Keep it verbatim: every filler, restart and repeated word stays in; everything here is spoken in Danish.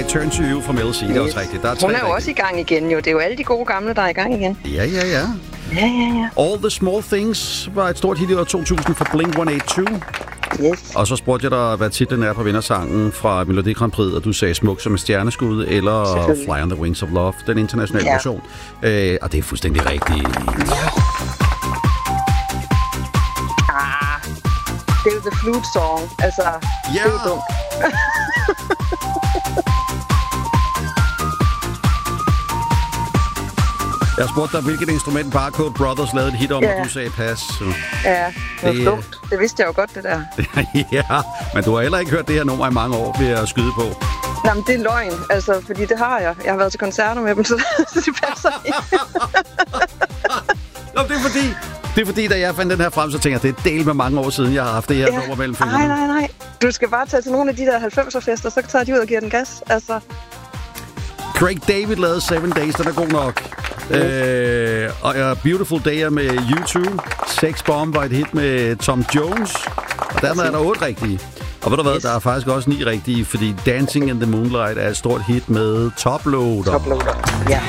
Return to You fra Mel C. Yes. Det er også rigtigt. Der er Hun er jo rigtigt. også i gang igen, jo. Det er jo alle de gode gamle, der er i gang igen. Ja, ja, ja. Ja, ja, ja. All the Small Things var et stort hit i år to tusind for Blink et otte to. Yes. Og så spurgte jeg dig, hvad titlen er på vindersangen fra Melodi Grand Prix, og du sagde Smuk som et stjerneskud, eller Fly on the Wings of Love, den internationale ja. version. Øh, og det er fuldstændig rigtigt. Ja. Ah, det er jo The Flute Song. Altså, ja. det er jo dumt. Jeg spurgte dig, hvilket instrument Barcode Brothers lavede et hit om, ja. og du sagde pas. Så. Ja, det var dumt. Det vidste jeg jo godt, det der. Ja, men du har heller ikke hørt det her nummer i mange år, ved at skyde på. Nej, men det er løgn, altså, fordi det har jeg. Jeg har været til koncerter med dem, så det passer ikke. Nå, det er fordi, det er fordi, da jeg fandt den her frem, så tænker jeg, det er del med mange år siden, jeg har haft det her ja. nummer mellem fingrene. Nej, nej, nej. Du skal bare tage til nogle af de der halvfemser-fester, så tager de ud og giver den gas, altså. Craig David lavede Seven Days, den er god nok. Yes. Øh, og uh, Beautiful Day er med U to. Sex Bomb var et hit med Tom Jones. Og dermed er der otte rigtige. Og ved du hvad, yes. der er faktisk også ni rigtige, fordi Dancing in the Moonlight er et stort hit med Top Loader. Top Loader, ja.